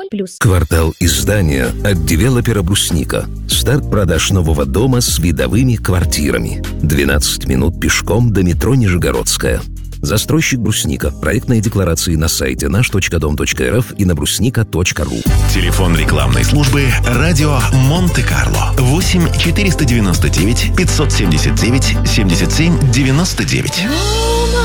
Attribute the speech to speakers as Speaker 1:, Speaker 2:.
Speaker 1: 0+.
Speaker 2: Квартал издания от девелопера «Брусника». Старт продаж нового дома с видовыми квартирами. 12 минут пешком до метро Нижегородская. Застройщик «Брусника». Проектные декларации на сайте наш.дом.рф и на брусника.ру.
Speaker 3: Телефон рекламной службы «Радио Монте-Карло». 8 499 579 77 99.